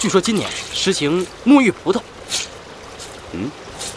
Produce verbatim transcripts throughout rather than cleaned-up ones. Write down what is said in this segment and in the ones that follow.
据说今年实行沐浴葡萄。 嗯，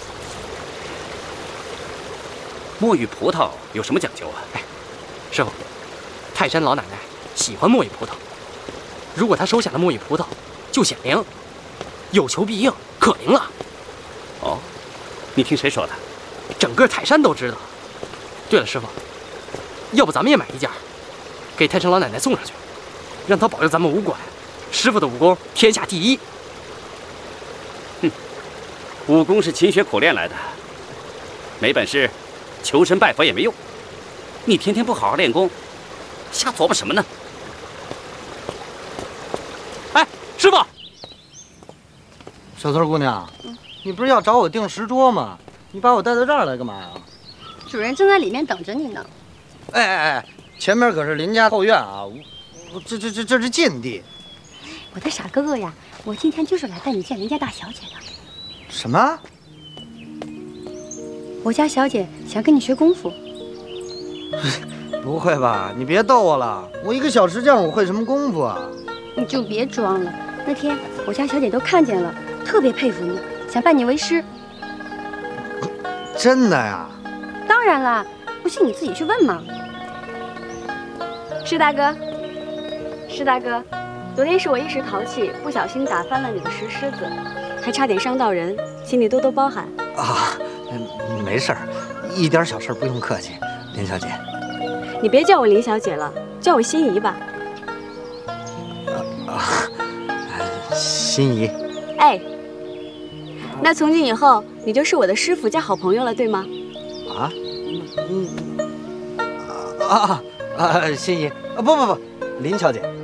沐浴葡萄有什么讲究啊？ 哎，师傅，泰山老奶奶喜欢沐浴葡萄，如果她收下了沐浴葡萄，就显灵，有求必应，可灵了。 哦，你听谁说的？ 整个泰山都知道。对了，师傅，要不咱们也买一件，给泰山老奶奶送上去，让她保佑咱们武馆师傅的武功天下第一。 哼，武功是勤学苦练来的，没本事，求神拜佛也没用。你天天不好好练功，瞎琢磨什么呢？ 哎，师傅， 小翠姑娘，嗯、你不是要找我订石桌吗？你把我带到这儿来干嘛呀？ 主人正在里面等着你呢。 哎哎哎，前面可是林家后院啊，我我这这这这是禁地。 我的傻哥哥呀，我今天就是来带你见林家大小姐的。 什么？ 我家小姐想跟你学功夫。 不会吧？你别逗我了，我一个小石匠，我会什么功夫啊？ 你就别装了。那天我家小姐都看见了，特别佩服你，想拜你为师。 真的呀？ 当然啦，不信你自己去问嘛。施大哥，施大哥，昨天是我一时淘气，不小心打翻了你的石狮子，还差点伤到人，请你多多包涵。 啊，没事儿，一点小事不用客气，林小姐。 你别叫我林小姐了，叫我心怡吧。 啊啊，心怡。 哎，那从今以后你就是我的师傅加好朋友了，对吗？ 啊？嗯啊啊啊！心怡啊，不不不，林小姐。